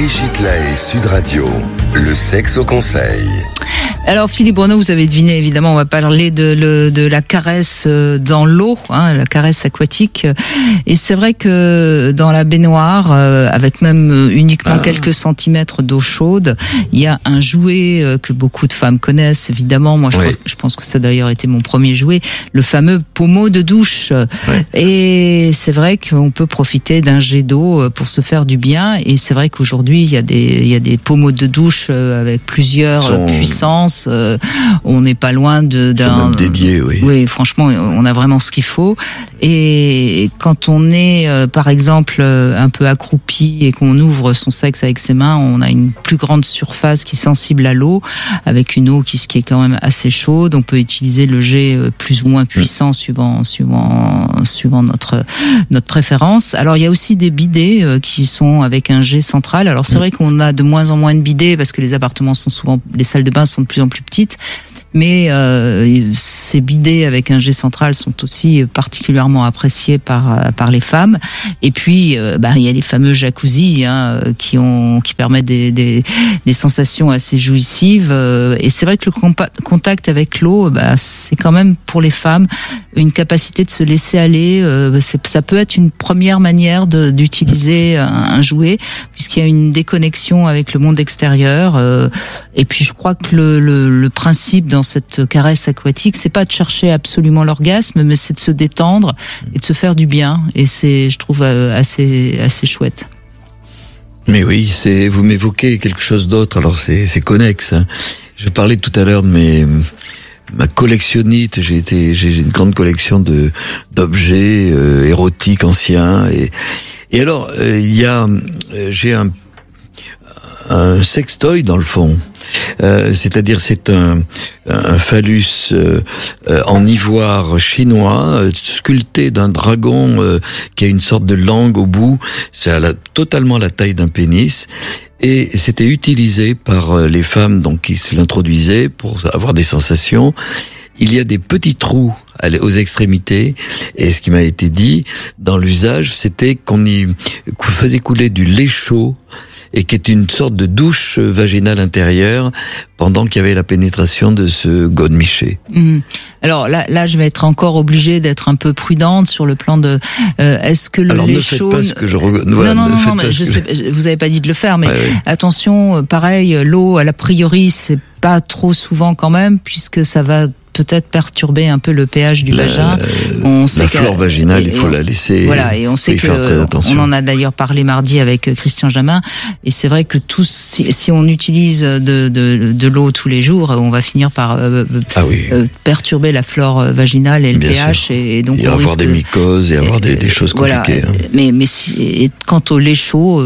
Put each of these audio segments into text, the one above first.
Brigitte Lahaie, Sud Radio, le sexe au conseil. Alors Philippe Bruneau, vous avez deviné, évidemment, on va parler de la caresse dans l'eau, la caresse aquatique. Et c'est vrai que dans la baignoire, avec même uniquement quelques centimètres d'eau chaude, il y a un jouet que beaucoup de femmes connaissent, évidemment. Moi, je pense que ça a d'ailleurs été mon premier jouet, le fameux pommeau de douche. Et c'est vrai qu'on peut profiter d'un jet d'eau pour se faire du bien. Et c'est vrai qu'aujourd'hui, il y a des pommeaux de douche avec plusieurs puissances. On n'est pas loin d'un même dédié, oui. Oui, franchement, on a vraiment ce qu'il faut. Et quand on est, par exemple, un peu accroupi et qu'on ouvre son sexe avec ses mains, on a une plus grande surface qui est sensible à l'eau, avec une eau qui est quand même assez chaude. On peut utiliser le jet plus ou moins puissant suivant notre préférence. Alors il y a aussi des bidets qui sont avec un jet central. Alors c'est vrai qu'on a de moins en moins de bidets parce que les appartements les salles de bain sont de plus en plus petites. Mais ces bidets avec un jet central sont aussi particulièrement appréciés par les femmes. Et puis il y a les fameux jacuzzi qui permettent des sensations assez jouissives. Et c'est vrai que le contact avec l'eau, c'est quand même pour les femmes une capacité de se laisser aller. Ça peut être une première manière d'utiliser un jouet, puisqu'il y a une déconnexion avec le monde extérieur. Et puis je crois que le principe dans cette caresse aquatique, c'est pas de chercher absolument l'orgasme, mais c'est de se détendre et de se faire du bien. Et c'est, je trouve, assez chouette. Mais oui, vous m'évoquez quelque chose d'autre. Alors c'est connexe. Je parlais tout à l'heure de ma collectionnite. J'ai une grande collection d'objets érotiques anciens. Et alors j'ai un sextoy dans le fond. C'est-à-dire c'est un phallus en ivoire chinois sculpté d'un dragon qui a une sorte de langue au bout. C'est totalement la taille d'un pénis. Et c'était utilisé par les femmes donc qui se l'introduisaient pour avoir des sensations. Il y a des petits trous aux extrémités, et ce qui m'a été dit dans l'usage, c'était qu'on faisait couler du lait chaud et qui est une sorte de douche vaginale intérieure pendant qu'il y avait la pénétration de ce godemiché. Alors là, je vais être encore obligée d'être un peu prudente sur le plan de est-ce que le lait chaud. Pas ce que je non, mais je sais, vous avez pas dit de le faire, mais attention, pareil, l'eau, a priori, c'est pas trop souvent quand même, puisque ça va peut-être perturber un peu le pH du vagin. La flore vaginale, il faut la laisser. Voilà, et on sait on en a d'ailleurs parlé mardi avec Christian Jamin, et c'est vrai que si on utilise de l'eau tous les jours, on va finir par perturber la flore vaginale et le pH, et donc on avoir des mycoses et avoir des choses compliquées. Mais quant au lait chaud,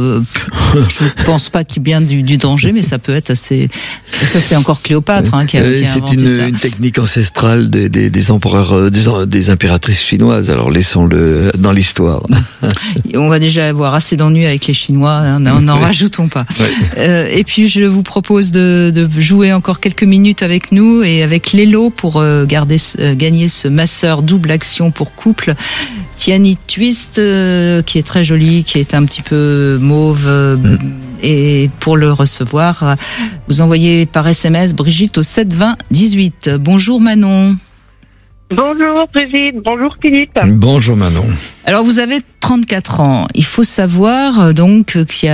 je pense pas qu'il y ait bien du danger, mais ça peut être assez. Et ça, c'est encore Cléopâtre qui a inventé ça. C'est une technique ancestrale des empereurs, des impératrices chinoises. Alors laissons-le dans l'histoire. On va déjà avoir assez d'ennuis avec les Chinois, n'en rajoutons pas. Et puis je vous propose de jouer encore quelques minutes avec nous et avec Lélo pour gagner ce masseur double action pour couple. Tiani Twist, qui est très joli, qui est un petit peu mauve. Et pour le recevoir, vous envoyez par SMS Brigitte au 7 20 18. Bonjour Manon. Bonjour Brigitte, bonjour Philippe. Bonjour Manon. Alors vous avez 34 ans. Il faut savoir donc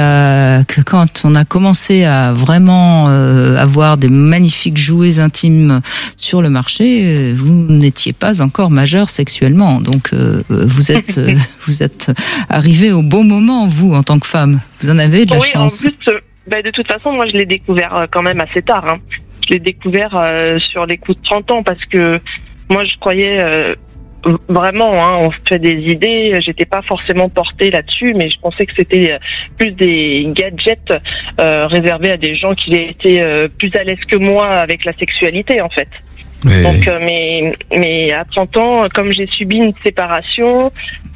que quand on a commencé à vraiment avoir des magnifiques jouets intimes sur le marché, vous n'étiez pas encore majeur sexuellement. Donc vous êtes arrivé au bon moment, vous, en tant que femme. Vous en avez de la chance. Oui, en plus, de toute façon, moi je l'ai découvert quand même assez tard. Je l'ai découvert sur les coups de 30 ans parce que moi je croyais vraiment, on fait des idées, j'étais pas forcément portée là-dessus, mais je pensais que c'était plus des gadgets réservés à des gens qui étaient plus à l'aise que moi avec la sexualité en fait. Oui. Donc mais à 30 ans, comme j'ai subi une séparation,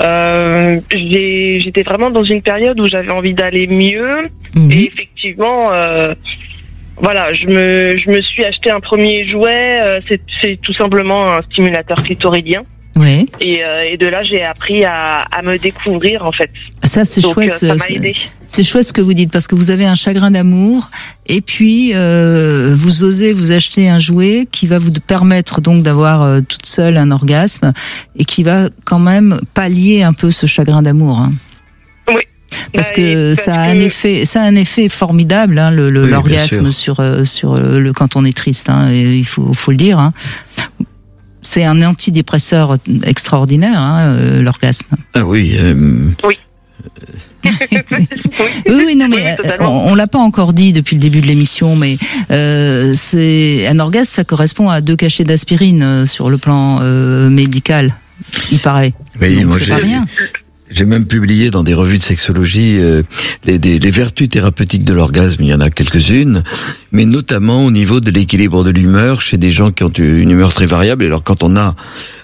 j'étais vraiment dans une période où j'avais envie d'aller mieux et effectivement voilà, je me suis acheté un premier jouet, c'est tout simplement un stimulateur clitoridien. Ouais. Et de là, j'ai appris à me découvrir, en fait. Ça, c'est chouette. Ça m'a aidé. C'est chouette ce que vous dites, parce que vous avez un chagrin d'amour, et puis vous osez vous acheter un jouet qui va vous permettre donc d'avoir toute seule un orgasme, et qui va quand même pallier un peu ce chagrin d'amour. Hein. Oui. Parce que ça a un effet formidable, hein, l'orgasme sur le quand on est triste. Hein, et il faut le dire. Hein. C'est un antidépresseur extraordinaire, hein, l'orgasme. Ah oui. Oui. Oui, non, mais on l'a pas encore dit depuis le début de l'émission, mais c'est un orgasme, ça correspond à 2 cachets d'aspirine sur le plan médical, il paraît. Oui, donc moi c'est pas rien. J'ai même publié dans des revues de sexologie les vertus thérapeutiques de l'orgasme. Il y en a quelques-unes, mais notamment au niveau de l'équilibre de l'humeur chez des gens qui ont une humeur très variable. Et alors quand on a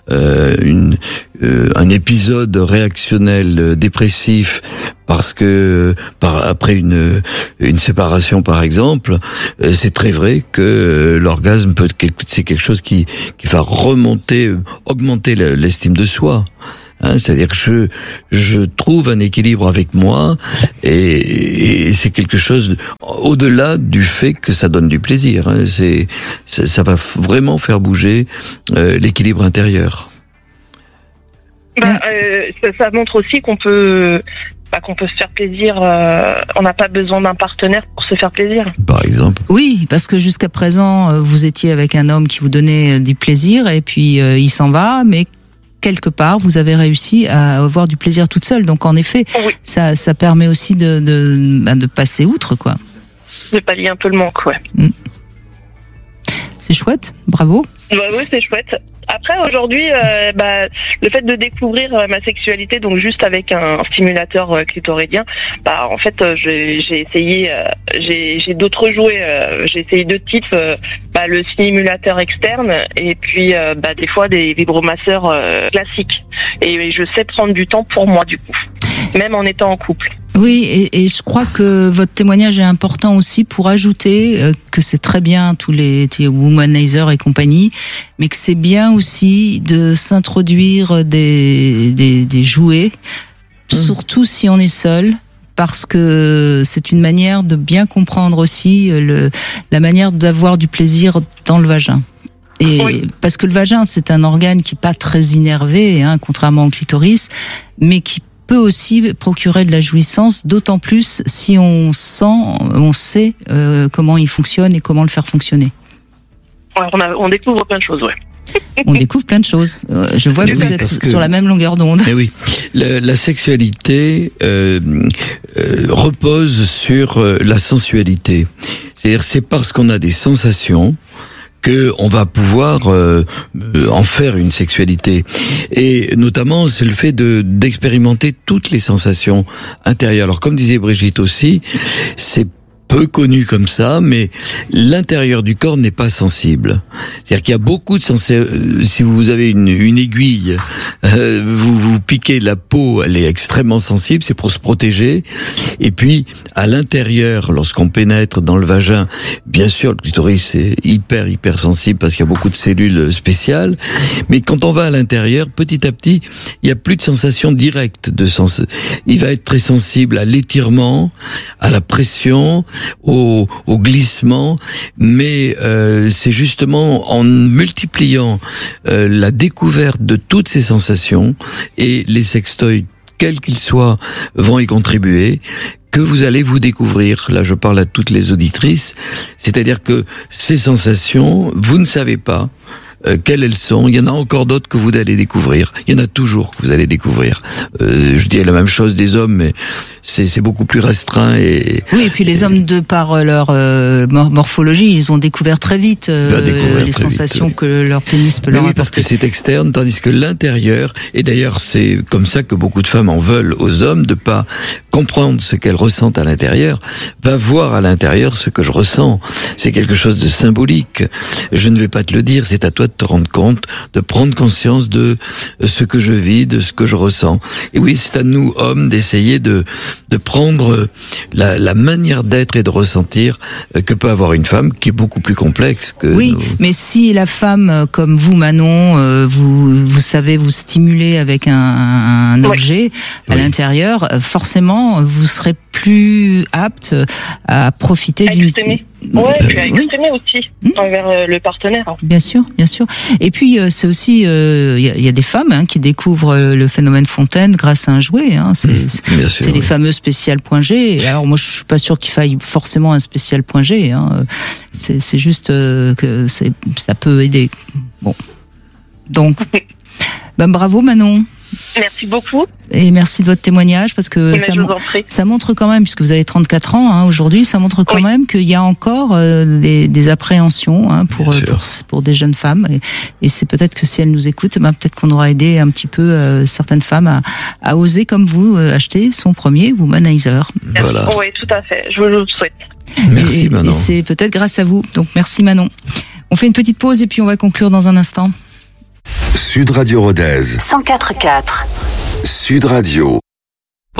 un épisode réactionnel dépressif parce que après une séparation par exemple, c'est très vrai que l'orgasme c'est quelque chose qui va augmenter l'estime de soi. Hein, c'est-à-dire que je trouve un équilibre avec moi et c'est quelque chose au-delà du fait que ça donne du plaisir. Hein, ça va vraiment faire bouger l'équilibre intérieur. Ça montre aussi qu'on peut se faire plaisir. On n'a pas besoin d'un partenaire pour se faire plaisir. Par exemple. Oui, parce que jusqu'à présent, vous étiez avec un homme qui vous donnait du plaisir et puis il s'en va, mais quelque part, vous avez réussi à avoir du plaisir toute seule. Donc, en effet, oui. ça permet aussi de passer outre, quoi. De pallier un peu le manque, ouais. C'est chouette, bravo. Oui, c'est chouette. Après, aujourd'hui, le fait de découvrir ma sexualité, donc juste avec un stimulateur clitoridien, en fait, j'ai essayé, j'ai d'autres jouets. J'ai essayé 2 types, le stimulateur externe et puis des fois des vibromasseurs classiques. Et je sais prendre du temps pour moi, du coup, même en étant en couple. Oui, et je crois que votre témoignage est important aussi pour ajouter que c'est très bien tous les womanizers et compagnie, mais que c'est bien aussi de s'introduire des jouets, surtout si on est seul, parce que c'est une manière de bien comprendre aussi la manière d'avoir du plaisir dans le vagin. Et oui. Parce que le vagin, c'est un organe qui est pas très innervé, hein, contrairement au clitoris, mais qui peut aussi procurer de la jouissance, d'autant plus si on sait comment il fonctionne et comment le faire fonctionner. Ouais, on découvre plein de choses, ouais. On découvre plein de choses. Je vois que vous êtes sur la même longueur d'onde. Eh oui, la sexualité repose sur la sensualité. C'est-à-dire, c'est parce qu'on a des sensations que on va pouvoir en faire une sexualité, et notamment c'est le fait d'expérimenter toutes les sensations intérieures. Alors comme disait Brigitte aussi, c'est peu connu comme ça, mais l'intérieur du corps n'est pas sensible. C'est-à-dire qu'il y a beaucoup de si vous avez une aiguille, vous piquez la peau, elle est extrêmement sensible, c'est pour se protéger. Et puis, à l'intérieur, lorsqu'on pénètre dans le vagin, bien sûr, le clitoris est hyper sensible parce qu'il y a beaucoup de cellules spéciales. Mais quand on va à l'intérieur, petit à petit, il n'y a plus de sensation directe il va être très sensible à l'étirement, à la pression, au glissement, mais c'est justement en multipliant la découverte de toutes ces sensations, et les sextoys, quels qu'ils soient, vont y contribuer, que vous allez vous découvrir. Là, je parle à toutes les auditrices, c'est-à-dire que ces sensations, vous ne savez pas quelles elles sont. Il y en a encore d'autres que vous allez découvrir. Il y en a toujours que vous allez découvrir. Je dis la même chose des hommes, mais c'est beaucoup plus restreint. Et puis les hommes, de par leur morphologie, ils ont découvert très vite les sensations que leur pénis peut leur apporter. Parce que c'est externe, tandis que l'intérieur, et d'ailleurs c'est comme ça que beaucoup de femmes en veulent aux hommes, de pas comprendre ce qu'elles ressentent à l'intérieur, va voir à l'intérieur ce que je ressens. C'est quelque chose de symbolique. Je ne vais pas te le dire, c'est à toi de te rendre compte, de prendre conscience de ce que je vis, de ce que je ressens. Et oui, c'est à nous, hommes, d'essayer de prendre la manière d'être et de ressentir que peut avoir une femme, qui est beaucoup plus complexe que oui, nous. Mais si la femme, comme vous, Manon, vous savez vous stimuler avec un objet à l'intérieur, forcément, vous serez plus apte à profiter d'une... Ouais, puis à exprimer aussi envers le partenaire. Bien sûr, bien sûr. Et puis c'est aussi, y a des femmes qui découvrent le phénomène Fontaine grâce à un jouet. C'est les fameux spécial point G. Alors moi, je suis pas sûr qu'il faille forcément un spécial point G. C'est juste que ça peut aider. Bon, donc, bravo Manon. Merci beaucoup. Et merci de votre témoignage, parce que ça montre quand même, puisque vous avez 34 ans aujourd'hui, ça montre quand même qu'il y a encore des appréhensions pour des jeunes femmes. Et c'est peut-être que si elles nous écoutent, peut-être qu'on aura aidé un petit peu certaines femmes à oser, comme vous, acheter son premier womanizer. Voilà. Oui, tout à fait. Je vous le souhaite. Merci Manon. Et c'est peut-être grâce à vous. Donc merci Manon. On fait une petite pause et puis on va conclure dans un instant. Sud Radio Rodez. 104.4. Sud Radio.